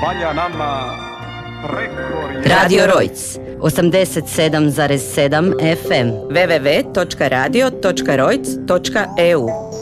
valja nama preko Radio Rojc 87,7 FM www.radio.rojc.eu